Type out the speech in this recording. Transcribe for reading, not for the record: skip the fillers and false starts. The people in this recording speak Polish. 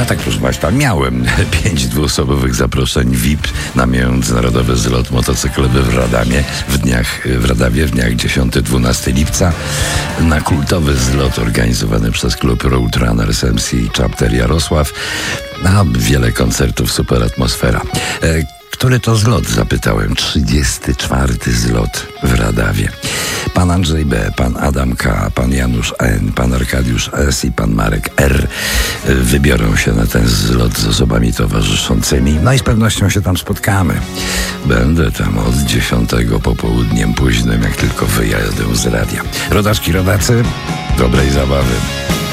A tak, proszę Państwa, miałem 5 dwuosobowych zaproszeń VIP na międzynarodowy zlot motocyklowy w Radowie w dniach 10-12 lipca, na kultowy zlot organizowany przez klub Road Runners MC Chapter Jarosław, na wiele koncertów, super atmosfera. Który to zlot? Zapytałem. 34. zlot w Radowie. Pan Andrzej B., pan Adam K., pan Janusz N., pan Arkadiusz S. i pan Marek R. wybiorą się na ten zlot z osobami towarzyszącymi. No i z pewnością się tam spotkamy. Będę tam od 10 popołudniem późnym, jak tylko wyjadę z radia. Rodaczki, rodacy, dobrej zabawy.